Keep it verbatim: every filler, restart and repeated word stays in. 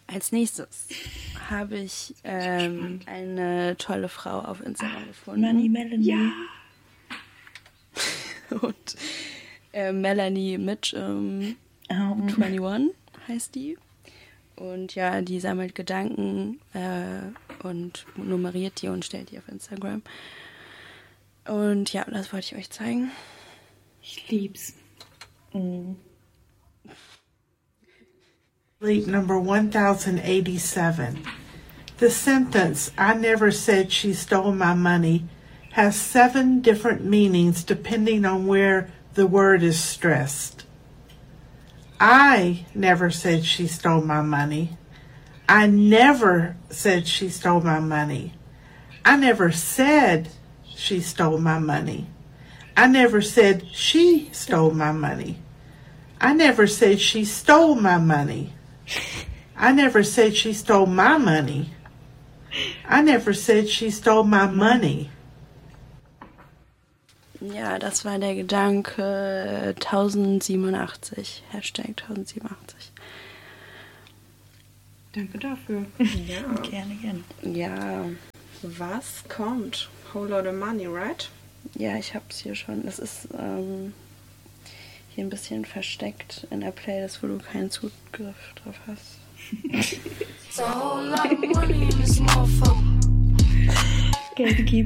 Als nächstes habe ich ähm, eine tolle Frau auf Instagram ah, gefunden. Money Melanie. Ja. Und äh, Melanie Mitchum um, einundzwanzig heißt die. Und ja, die sammelt Gedanken äh, und nummeriert die und stellt die auf Instagram. Und ja, das wollte ich euch zeigen. Ich lieb's. Mm. Number one thousand eighty-seven. The sentence, "I never said she stole my money," has seven different meanings depending on where the word is stressed. I never said she stole my money. I never said she stole my money. I never said she stole my money. I never said she stole my money. I never said she stole my money. I never said she stole my money. I never said she stole my money. Ja, das war der Gedanke tausendsiebenundachtzig. Hashtag tausendsiebenundachtzig. Danke dafür. Ja, gerne, gerne. Ja. Was kommt? Whole lot of money, right? Ja, ich hab's hier schon. Es ist ähm, hier ein bisschen versteckt in der Playlist, wo du keinen Zugriff drauf hast. Gatekeeper.